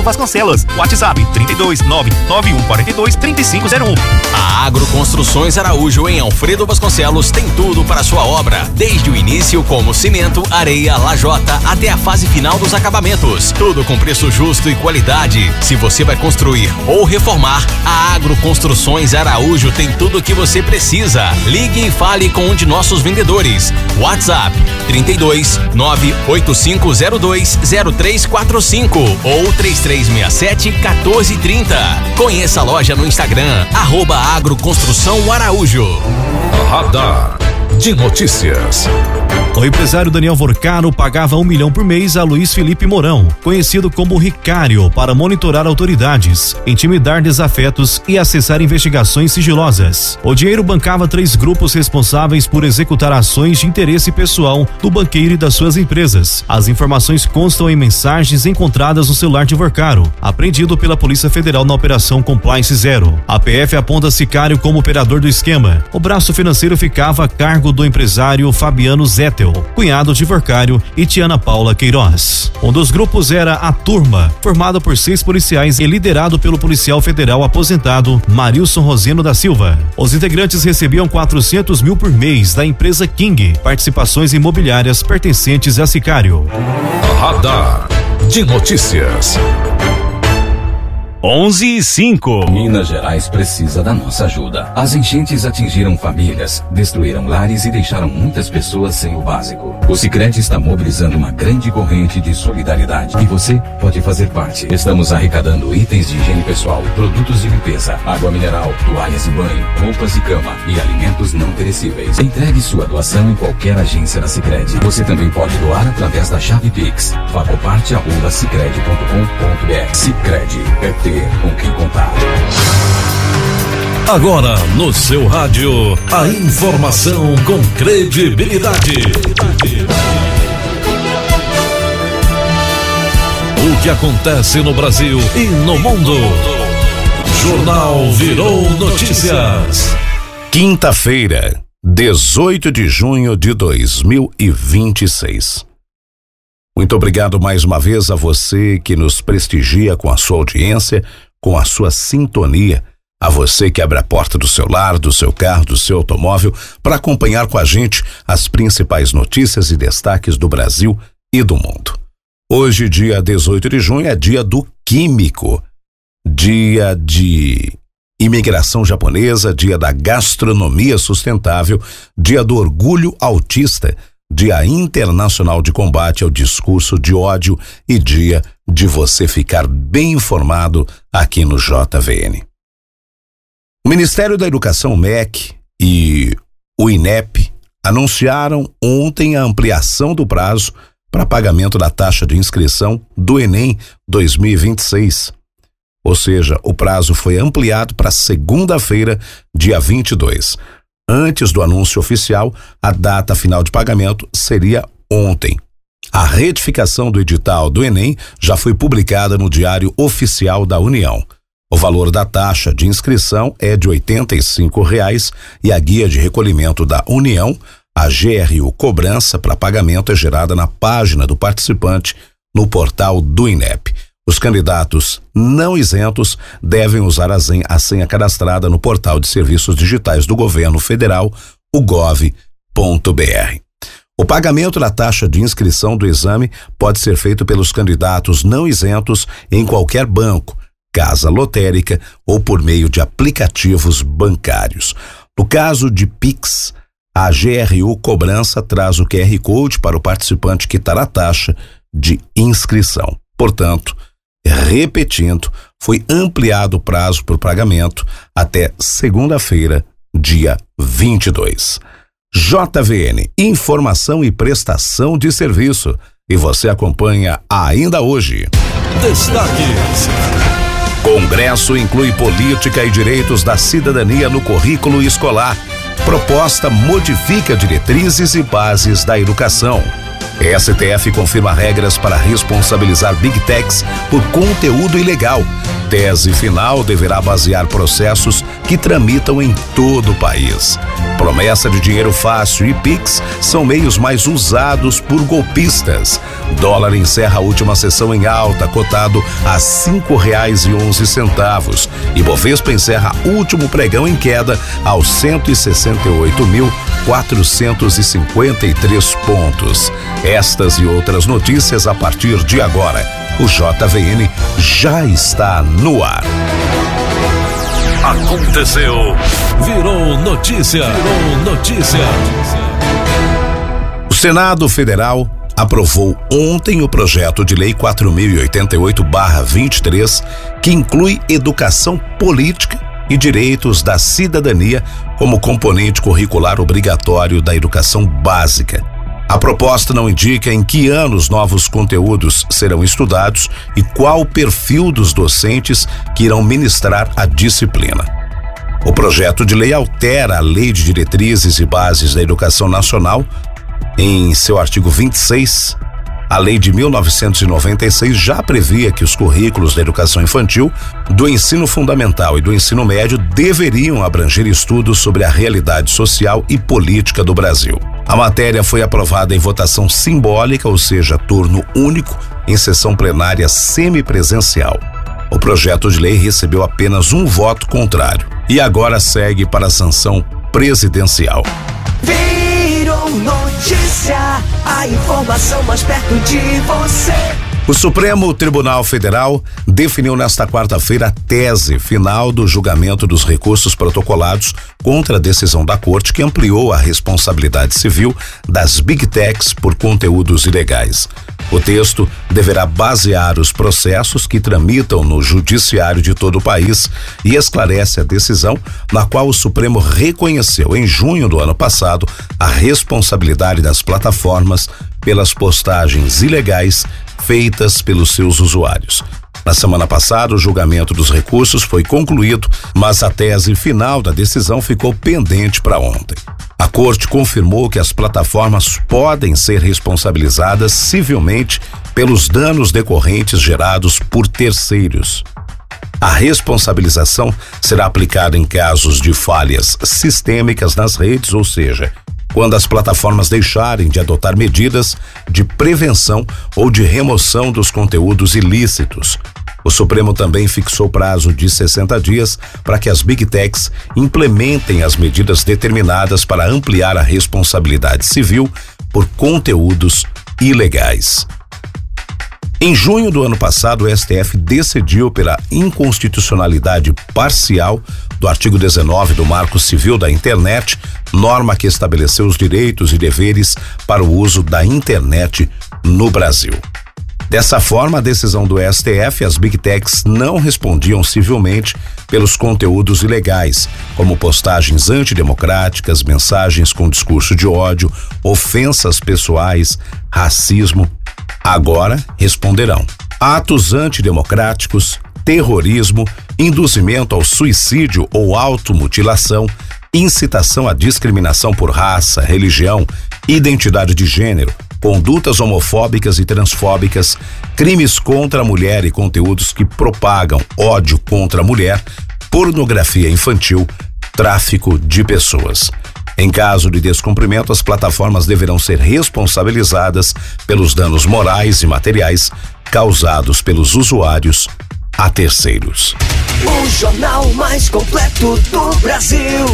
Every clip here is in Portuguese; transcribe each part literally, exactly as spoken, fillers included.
Alfredo Vasconcelos. WhatsApp trinta e dois, nove nove um quatro dois, três cinco zero um. A Agroconstruções Araújo em Alfredo Vasconcelos tem tudo para sua obra, desde o início como cimento, areia, lajota até a fase final dos acabamentos. Tudo com preço justo e qualidade. Se você vai construir ou reformar, a Agroconstruções Araújo tem tudo o que você precisa. Ligue e fale com um de nossos vendedores. WhatsApp trinta e dois, nove oito cinco zero dois zero três quatro cinco ou três três seis sete, um quatro três zero. Conheça a loja no Instagram, arroba Agroconstrução Araújo. Radar de notícias. O empresário Daniel Vorcaro pagava um milhão por mês a Luiz Felipe Mourão, conhecido como Ricário, para monitorar autoridades, intimidar desafetos e acessar investigações sigilosas. O dinheiro bancava três grupos responsáveis por executar ações de interesse pessoal do banqueiro e das suas empresas. As informações constam em mensagens encontradas no celular de Vorcaro, apreendido pela Polícia Federal na Operação Compliance Zero. A P F aponta Sicário como operador do esquema. O braço financeiro ficava a cargo do empresário Fabiano Zettel, cunhado de Vorcário, e Tiana Paula Queiroz. Um dos grupos era a Turma, formado por seis policiais e liderado pelo policial federal aposentado Marilson Roseno da Silva. Os integrantes recebiam quatrocentos mil por mês da empresa King, participações imobiliárias pertencentes a Sicário. Radar de notícias. onze e cinco. Minas Gerais precisa da nossa ajuda. As enchentes atingiram famílias, destruíram lares e deixaram muitas pessoas sem o básico. O Sicredi está mobilizando uma grande corrente de solidariedade e você pode fazer parte. Estamos arrecadando itens de higiene pessoal, produtos de limpeza, água mineral, toalhas de banho, roupas de cama e alimentos não perecíveis. Entregue sua doação em qualquer agência da Sicredi. Você também pode doar através da chave Pix. Fagoparte arroba sicredi ponto com ponto br. Sicredi é ter com quem contar. Agora no seu rádio, a informação com credibilidade. O que acontece no Brasil e no mundo. Jornal Virou Notícias. Quinta-feira, dezoito de junho de dois mil e vinte e seis. Muito obrigado mais uma vez a você que nos prestigia com a sua audiência, com a sua sintonia, a você que abre a porta do seu lar, do seu carro, do seu automóvel, para acompanhar com a gente as principais notícias e destaques do Brasil e do mundo. Hoje, dia dezoito de junho, é dia do químico, dia de imigração japonesa, dia da gastronomia sustentável, dia do orgulho autista, Dia Internacional de Combate ao Discurso de Ódio e dia de você ficar bem informado aqui no J V N. O Ministério da Educação, M E C, e o INEP anunciaram ontem a ampliação do prazo para pagamento da taxa de inscrição do Enem dois mil e vinte e seis. Ou seja, o prazo foi ampliado para segunda-feira, dia vinte e dois. Antes do anúncio oficial, a data final de pagamento seria ontem. A retificação do edital do Enem já foi publicada no Diário Oficial da União. O valor da taxa de inscrição é de oitenta e cinco reais e a guia de recolhimento da União, a G R U Cobrança para pagamento, é gerada na página do participante no portal do INEP. Os candidatos não isentos devem usar a senha, a senha cadastrada no portal de serviços digitais do governo federal, o gov ponto br. O pagamento da taxa de inscrição do exame pode ser feito pelos candidatos não isentos em qualquer banco, casa lotérica ou por meio de aplicativos bancários. No caso de Pix, a G R U Cobrança traz o Q R Code para o participante quitar a taxa de inscrição. Portanto, repetindo, foi ampliado o prazo para o pagamento até segunda-feira, dia vinte e dois. J V N, informação e prestação de serviço. E você acompanha ainda hoje. Destaques. Congresso inclui política e direitos da cidadania no currículo escolar. Proposta modifica diretrizes e bases da educação. S T F confirma regras para responsabilizar Big Techs por conteúdo ilegal. Tese final deverá basear processos que tramitam em todo o país. Promessa de dinheiro fácil e Pix são meios mais usados por golpistas. Dólar encerra a última sessão em alta, cotado a cinco reais e onze centavos. E Bovespa encerra último pregão em queda aos cento e sessenta e oito mil quatrocentos e cinquenta e três pontos. Estas e outras notícias a partir de agora. O J V N já está no ar. Aconteceu, virou notícia, virou notícia. O Senado Federal aprovou ontem o projeto de lei quatro mil e oitenta e oito barra vinte e três, que inclui educação política e direitos da cidadania como componente curricular obrigatório da educação básica. A proposta não indica em que ano os novos conteúdos serão estudados e qual o perfil dos docentes que irão ministrar a disciplina. O projeto de lei altera a Lei de Diretrizes e Bases da Educação Nacional. Em seu artigo vinte e seis, a Lei de mil novecentos e noventa e seis já previa que os currículos da educação infantil, do ensino fundamental e do ensino médio deveriam abranger estudos sobre a realidade social e política do Brasil. A matéria foi aprovada em votação simbólica, ou seja, turno único, em sessão plenária semipresencial. O projeto de lei recebeu apenas um voto contrário e agora segue para a sanção presidencial. Virou notícia, a informação mais perto de você. O Supremo Tribunal Federal definiu nesta quarta-feira a tese final do julgamento dos recursos protocolados contra a decisão da Corte que ampliou a responsabilidade civil das Big Techs por conteúdos ilegais. O texto deverá basear os processos que tramitam no judiciário de todo o país e esclarece a decisão na qual o Supremo reconheceu em junho do ano passado a responsabilidade das plataformas pelas postagens ilegais feitas pelos seus usuários. Na semana passada, o julgamento dos recursos foi concluído, mas a tese final da decisão ficou pendente para ontem. A Corte confirmou que as plataformas podem ser responsabilizadas civilmente pelos danos decorrentes gerados por terceiros. A responsabilização será aplicada em casos de falhas sistêmicas nas redes, ou seja, quando as plataformas deixarem de adotar medidas de prevenção ou de remoção dos conteúdos ilícitos. O Supremo também fixou prazo de sessenta dias para que as Big Techs implementem as medidas determinadas para ampliar a responsabilidade civil por conteúdos ilegais. Em junho do ano passado, o S T F decidiu pela inconstitucionalidade parcial do artigo dezenove do Marco Civil da Internet, norma que estabeleceu os direitos e deveres para o uso da internet no Brasil. Dessa forma, a decisão do S T F, as Big Techs não respondiam civilmente pelos conteúdos ilegais, como postagens antidemocráticas, mensagens com discurso de ódio, ofensas pessoais, racismo. Agora responderão. Atos antidemocráticos, terrorismo, induzimento ao suicídio ou automutilação, incitação à discriminação por raça, religião, identidade de gênero, condutas homofóbicas e transfóbicas, crimes contra a mulher e conteúdos que propagam ódio contra a mulher, pornografia infantil, tráfico de pessoas. Em caso de descumprimento, as plataformas deverão ser responsabilizadas pelos danos morais e materiais causados pelos usuários a terceiros. O jornal mais completo do Brasil.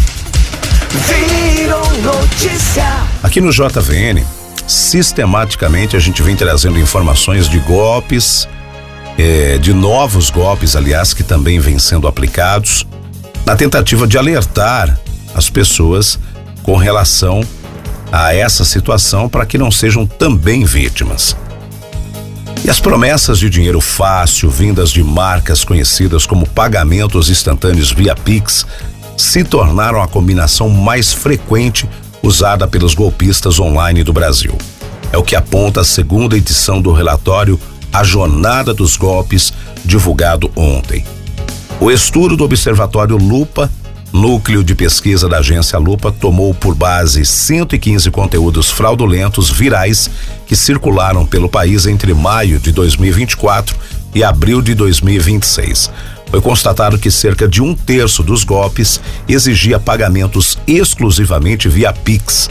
Virou notícia. Aqui no J V N, sistematicamente a gente vem trazendo informações de golpes, eh, de novos golpes, aliás, que também vêm sendo aplicados, na tentativa de alertar as pessoas com relação a essa situação para que não sejam também vítimas. E as promessas de dinheiro fácil, vindas de marcas conhecidas como pagamentos instantâneos via Pix, se tornaram a combinação mais frequente usada pelos golpistas online do Brasil. É o que aponta a segunda edição do relatório A Jornada dos Golpes, divulgado ontem. O estudo do Observatório Lupa, núcleo de pesquisa da agência Lupa, tomou por base cento e quinze conteúdos fraudulentos virais que circularam pelo país entre maio de dois mil e vinte e quatro e abril de dois mil e vinte e seis. Foi constatado que cerca de um terço dos golpes exigia pagamentos exclusivamente via Pix.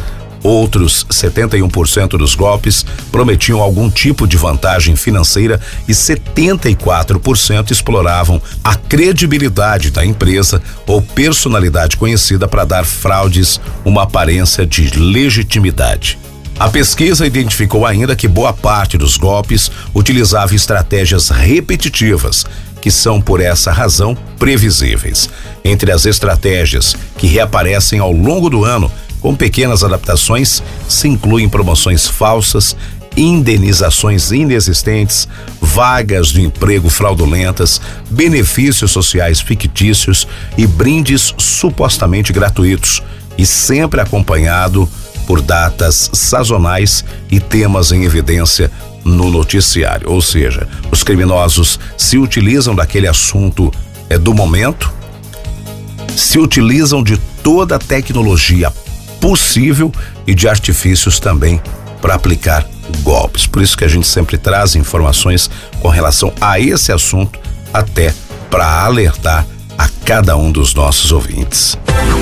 Outros setenta e um por cento dos golpes prometiam algum tipo de vantagem financeira e setenta e quatro por cento exploravam a credibilidade da empresa ou personalidade conhecida para dar fraudes uma aparência de legitimidade. A pesquisa identificou ainda que boa parte dos golpes utilizava estratégias repetitivas, que são, por essa razão, previsíveis. Entre as estratégias que reaparecem ao longo do ano, com pequenas adaptações, se incluem promoções falsas, indenizações inexistentes, vagas de emprego fraudulentas, benefícios sociais fictícios e brindes supostamente gratuitos, e sempre acompanhado por datas sazonais e temas em evidência no noticiário. Ou seja, os criminosos se utilizam daquele assunto é, do momento, se utilizam de toda a tecnologia possível e de artifícios também para aplicar golpes. Por isso que a gente sempre traz informações com relação a esse assunto, até para alertar a cada um dos nossos ouvintes.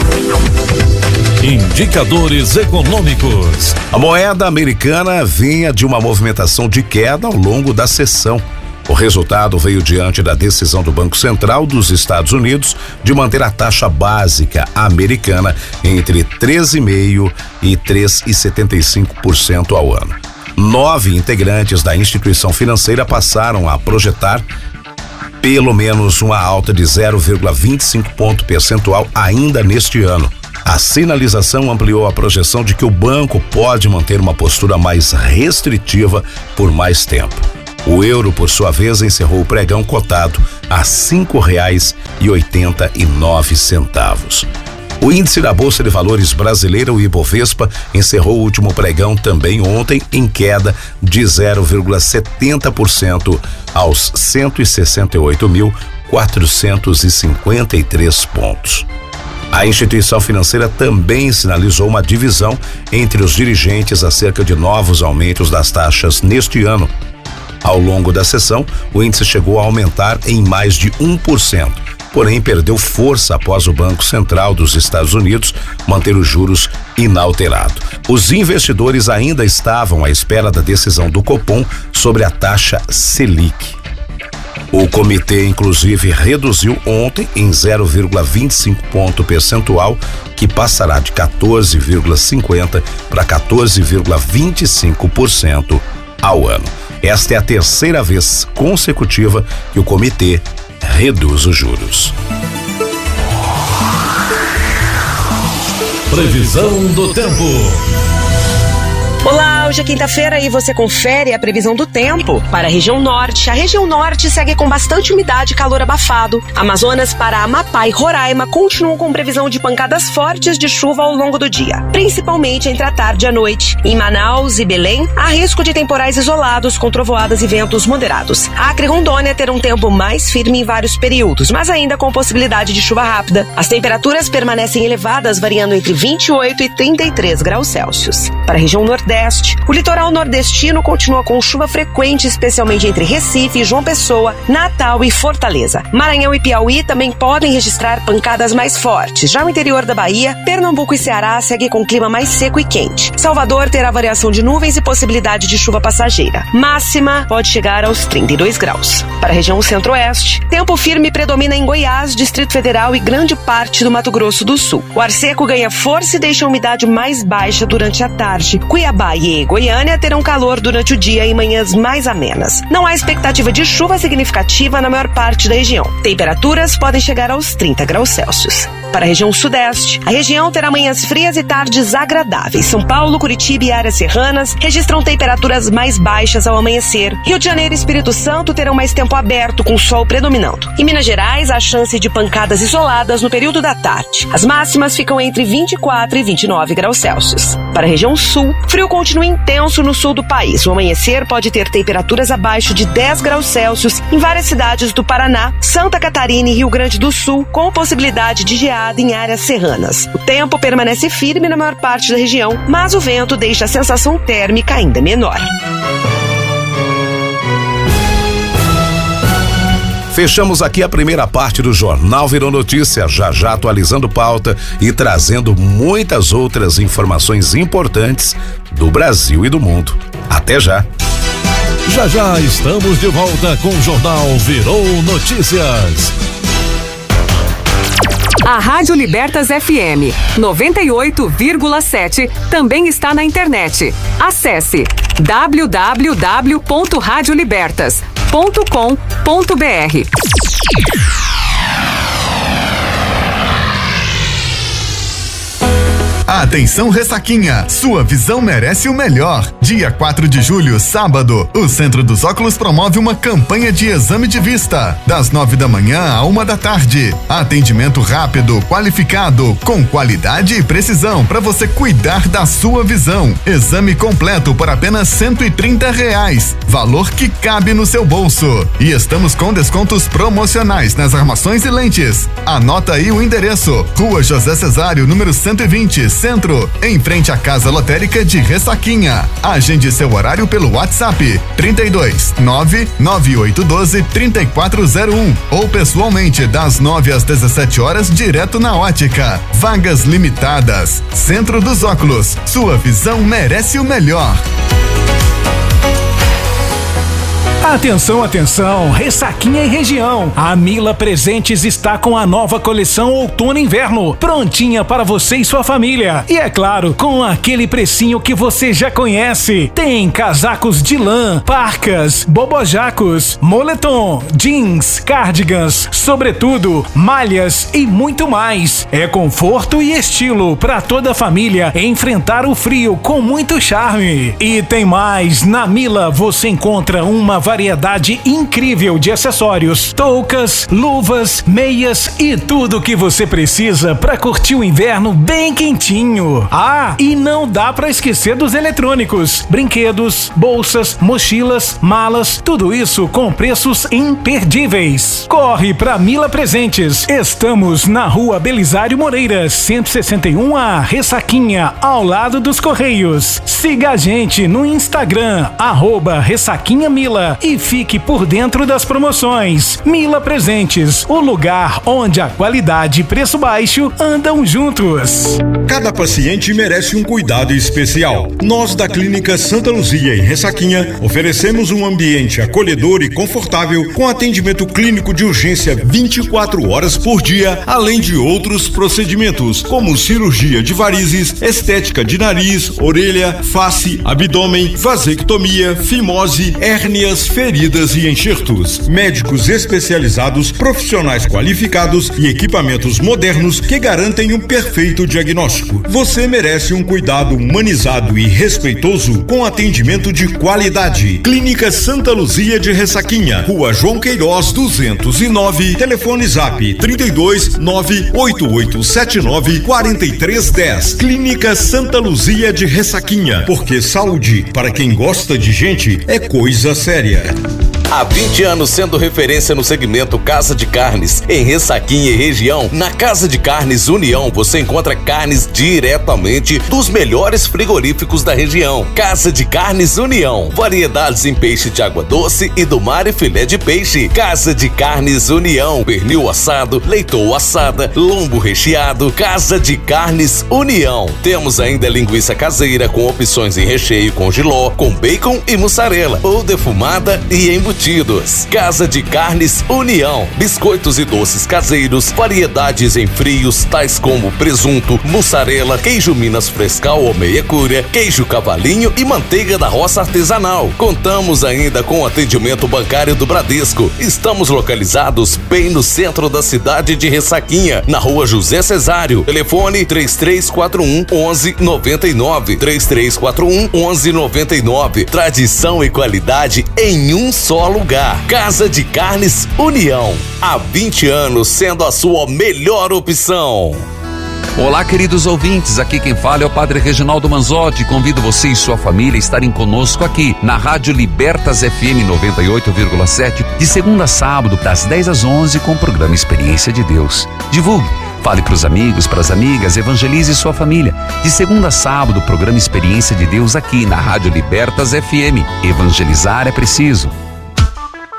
Indicadores econômicos. A moeda americana vinha de uma movimentação de queda ao longo da sessão. O resultado veio diante da decisão do Banco Central dos Estados Unidos de manter a taxa básica americana entre treze vírgula cinco por cento e três vírgula setenta e cinco por cento ao ano. Nove integrantes da instituição financeira passaram a projetar pelo menos uma alta de zero vírgula vinte e cinco ponto percentual ainda neste ano. A sinalização ampliou a projeção de que o banco pode manter uma postura mais restritiva por mais tempo. O euro, por sua vez, encerrou o pregão cotado a cinco reais e oitenta e nove centavos. O índice da Bolsa de Valores brasileira, o Ibovespa, encerrou o último pregão também ontem em queda de zero vírgula setenta por cento aos cento e sessenta e oito mil quatrocentos e cinquenta e três pontos. A instituição financeira também sinalizou uma divisão entre os dirigentes acerca de novos aumentos das taxas neste ano. Ao longo da sessão, o índice chegou a aumentar em mais de um por cento, porém perdeu força após o Banco Central dos Estados Unidos manter os juros inalterado. Os investidores ainda estavam à espera da decisão do Copom sobre a taxa Selic. O comitê, inclusive, reduziu ontem em zero vírgula vinte e cinco ponto percentual, que passará de quatorze vírgula cinquenta para quatorze vírgula vinte e cinco por cento ao ano. Esta é a terceira vez consecutiva que o comitê reduz os juros. Previsão do tempo. Olá, hoje é quinta-feira e você confere a previsão do tempo para a região norte. A região norte segue com bastante umidade e calor abafado. Amazonas, Pará, Amapá e Roraima continuam com previsão de pancadas fortes de chuva ao longo do dia, principalmente entre a tarde e a noite. Em Manaus e Belém, há risco de temporais isolados com trovoadas e ventos moderados. Acre e Rondônia terão um tempo mais firme em vários períodos, mas ainda com possibilidade de chuva rápida. As temperaturas permanecem elevadas, variando entre vinte e oito e trinta e três graus Celsius. Para a região nordeste, o litoral nordestino continua com chuva frequente, especialmente entre Recife e João Pessoa, Natal e Fortaleza. Maranhão e Piauí também podem registrar pancadas mais fortes. Já o interior da Bahia, Pernambuco e Ceará segue com clima mais seco e quente. Salvador terá variação de nuvens e possibilidade de chuva passageira. Máxima pode chegar aos trinta e dois graus. Para a região centro-oeste, tempo firme predomina em Goiás, Distrito Federal e grande parte do Mato Grosso do Sul. O ar seco ganha força e deixa a umidade mais baixa durante a tarde. Cuiabá e Goiânia terão calor durante o dia e manhãs mais amenas. Não há expectativa de chuva significativa na maior parte da região. Temperaturas podem chegar aos trinta graus Celsius. Para a região sudeste, a região terá manhãs frias e tardes agradáveis. São Paulo, Curitiba e áreas serranas registram temperaturas mais baixas ao amanhecer. Rio de Janeiro e Espírito Santo terão mais tempo aberto, com sol predominando. Em Minas Gerais, há chance de pancadas isoladas no período da tarde. As máximas ficam entre vinte e quatro e vinte e nove graus Celsius. Para a região sul, frio continua intenso no sul do país. O amanhecer pode ter temperaturas abaixo de dez graus Celsius em várias cidades do Paraná, Santa Catarina e Rio Grande do Sul, com possibilidade de geada em áreas serranas. O tempo permanece firme na maior parte da região, mas o vento deixa a sensação térmica ainda menor. Fechamos aqui a primeira parte do Jornal Virou Notícia, já já atualizando pauta e trazendo muitas outras informações importantes do Brasil e do mundo. Até já! Já já estamos de volta com o Jornal Virou Notícias. A Rádio Libertas F M noventa e oito vírgula sete também está na internet. Acesse w w w ponto rádio libertas ponto com ponto b r. Atenção, Ressaquinha, sua visão merece o melhor. Dia quatro de julho, sábado, o Centro dos Óculos promove uma campanha de exame de vista, das nove da manhã à uma da tarde. Atendimento rápido, qualificado, com qualidade e precisão para você cuidar da sua visão. Exame completo por apenas cento e trinta reais, valor que cabe no seu bolso. E estamos com descontos promocionais nas armações e lentes. Anota aí o endereço: Rua José Cesário, número cento e vinte, Centro, em frente à Casa Lotérica de Ressaquinha. Agende seu horário pelo WhatsApp trinta e dois, nove nove oito um dois, três quatro zero um ou pessoalmente das nove às dezessete horas direto na ótica. Vagas limitadas. Centro dos Óculos, sua visão merece o melhor. Atenção, atenção, Ressaquinha e região. A Mila Presentes está com a nova coleção Outono e Inverno, prontinha para você e sua família. E é claro, com aquele precinho que você já conhece. Tem casacos de lã, parcas, bobojacos, moletom, jeans, cardigans, sobretudo, malhas e muito mais. É conforto e estilo para toda a família enfrentar o frio com muito charme. E tem mais, na Mila você encontra uma variedade incrível de acessórios, toucas, luvas, meias e tudo que você precisa para curtir o inverno bem quentinho. Ah, e não dá para esquecer dos eletrônicos, brinquedos, bolsas, mochilas, malas, tudo isso com preços imperdíveis. Corre pra Mila Presentes. Estamos na Rua Belisário Moreira, cento e sessenta e um A, Ressaquinha, ao lado dos Correios. Siga a gente no Instagram, arroba Ressaquinha Mila, e fique por dentro das promoções. Mila Presentes, o lugar onde a qualidade e preço baixo andam juntos. Cada paciente merece um cuidado especial. Nós da Clínica Santa Luzia, em Ressaquinha, oferecemos um ambiente acolhedor e confortável com atendimento clínico de urgência vinte e quatro horas por dia, além de outros procedimentos, como cirurgia de varizes, estética de nariz, orelha, face, abdômen, vasectomia, fimose, hérnias, feridas e enxertos. Médicos especializados, profissionais qualificados e equipamentos modernos que garantem um perfeito diagnóstico. Você merece um cuidado humanizado e respeitoso com atendimento de qualidade. Clínica Santa Luzia de Ressaquinha, Rua João Queiroz duzentos e nove, telefone zap trinta e dois, nove oito oito sete nove, quatro três um zero. Clínica Santa Luzia de Ressaquinha, porque saúde para quem gosta de gente é coisa séria. Há vinte anos sendo referência no segmento Casa de Carnes, em Ressaquinha e região, na Casa de Carnes União você encontra carnes diretamente dos melhores frigoríficos da região. Casa de Carnes União, variedades em peixe de água doce e do mar e filé de peixe. Casa de Carnes União, pernil assado, leitoa assada, lombo recheado. Casa de Carnes União. Temos ainda linguiça caseira com opções em recheio com jiló, com bacon e mussarela, ou defumada e embutida. Casa de Carnes União, biscoitos e doces caseiros, variedades em frios, tais como presunto, mussarela, queijo Minas Frescal ou meia cura, queijo cavalinho e manteiga da roça artesanal. Contamos ainda com atendimento bancário do Bradesco. Estamos localizados bem no centro da cidade de Ressaquinha, na Rua José Cesário. Telefone três três quatro um, onze noventa e nove, três três quatro um, onze noventa e nove. Tradição e qualidade em um só lugar. Casa de Carnes União, há vinte anos sendo a sua melhor opção. Olá, queridos ouvintes, aqui quem fala é o Padre Reginaldo Manzotti. Convido você e sua família a estarem conosco aqui na Rádio Libertas F M noventa e oito vírgula sete, de segunda a sábado, das dez às onze, com o programa Experiência de Deus. Divulgue, fale para os amigos, para as amigas, evangelize sua família. De segunda a sábado, o programa Experiência de Deus aqui na Rádio Libertas F M. Evangelizar é preciso.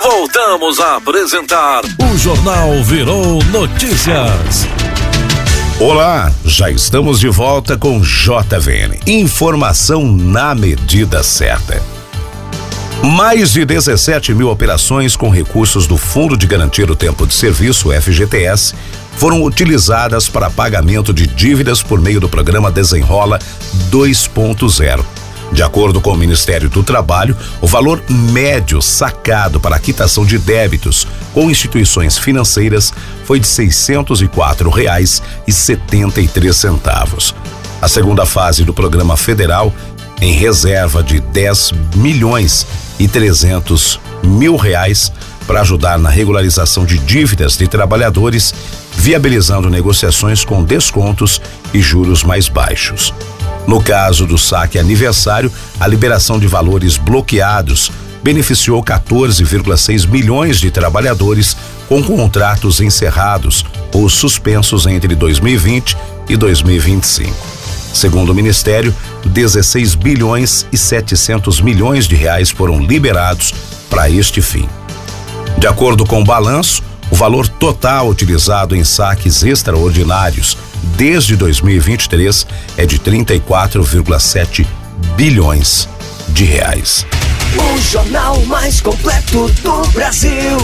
Voltamos a apresentar o Jornal Virou Notícias. Olá, já estamos de volta com J V N. Informação na medida certa. Mais de dezessete mil operações com recursos do Fundo de Garantia do Tempo de Serviço, F G T S, foram utilizadas para pagamento de dívidas por meio do programa Desenrola dois ponto zero. De acordo com o Ministério do Trabalho, o valor médio sacado para a quitação de débitos com instituições financeiras foi de seiscentos e quatro reais e setenta e três centavos. A segunda fase do programa federal, em reserva de dez milhões e trezentos mil reais para ajudar na regularização de dívidas de trabalhadores, viabilizando negociações com descontos e juros mais baixos. No caso do saque aniversário, a liberação de valores bloqueados beneficiou quatorze vírgula seis milhões de trabalhadores com contratos encerrados ou suspensos entre dois mil e vinte e dois mil e vinte e cinco. Segundo o Ministério, dezesseis bilhões e setecentos milhões de reais foram liberados para este fim. De acordo com o balanço, o valor total utilizado em saques extraordinários desde dois mil e vinte e três é de trinta e quatro vírgula sete bilhões de reais. O jornal mais completo do Brasil.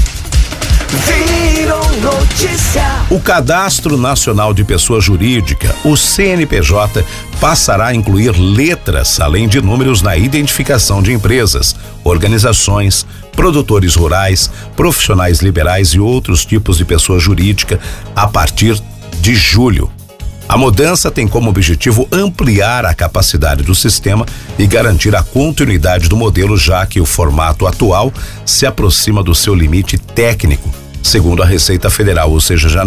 Virou notícia. O Cadastro Nacional de Pessoa Jurídica, o C N P J, passará a incluir letras, além de números, na identificação de empresas, organizações, produtores rurais, profissionais liberais e outros tipos de pessoa jurídica a partir de julho. A mudança tem como objetivo ampliar a capacidade do sistema e garantir a continuidade do modelo, já que o formato atual se aproxima do seu limite técnico, segundo a Receita Federal, ou seja, já